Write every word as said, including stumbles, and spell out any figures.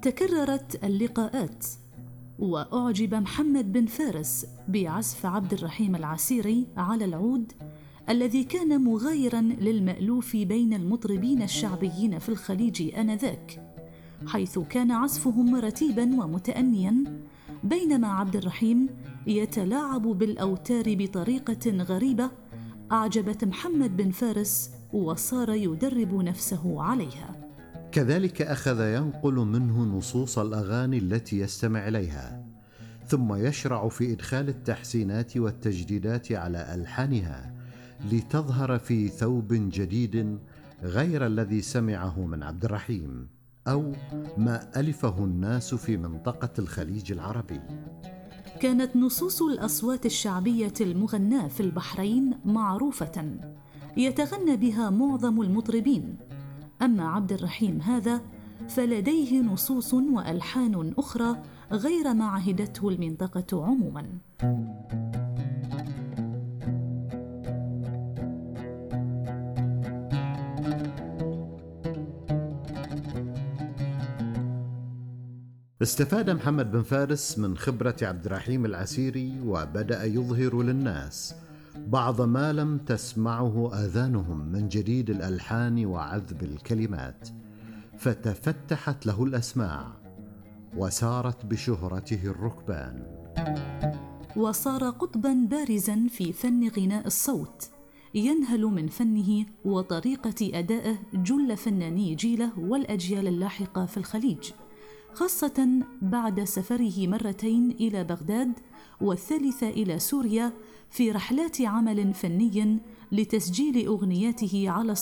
تكررت اللقاءات، وأعجب محمد بن فارس بعزف عبد الرحيم العسيري على العود الذي كان مغايراً للمألوف بين المطربين الشعبيين في الخليج آنذاك، حيث كان عزفهم رتيباً ومتأنياً، بينما عبد الرحيم يتلاعب بالأوتار بطريقة غريبة أعجبت محمد بن فارس وصار يدرب نفسه عليها. كذلك أخذ ينقل منه نصوص الأغاني التي يستمع إليها، ثم يشرع في إدخال التحسينات والتجديدات على ألحانها لتظهر في ثوب جديد غير الذي سمعه من عبد الرحيم أو ما ألفه الناس في منطقة الخليج العربي. كانت نصوص الأصوات الشعبية المغناة في البحرين معروفة يتغنى بها معظم المطربين، أما عبد الرحيم هذا فلديه نصوص وألحان أخرى غير ما عهدته المنطقة عموماً. استفاد محمد بن فارس من خبرة عبد الرحيم العسيري، وبدأ يظهر للناس بعض ما لم تسمعه آذانهم من جديد الألحان وعذب الكلمات، فتفتحت له الأسماع وسارت بشهرته الركبان، وصار قطباً بارزاً في فن غناء الصوت، ينهل من فنه وطريقة أدائه جل فناني جيله والأجيال اللاحقة في الخليج، خاصة بعد سفره مرتين إلى بغداد والثالثة إلى سوريا في رحلات عمل فني لتسجيل أغنياته على